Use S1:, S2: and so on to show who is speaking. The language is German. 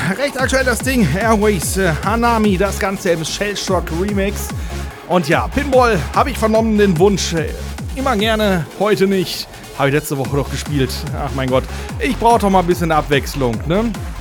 S1: recht aktuell das Ding. Airways, Hanami, das Ganze im Shellshock Remix. Und ja, Pinball habe ich vernommen, den Wunsch. Immer gerne, heute nicht. Habe ich letzte Woche doch gespielt. Ach mein Gott, ich brauche doch mal ein bisschen Abwechslung, ne?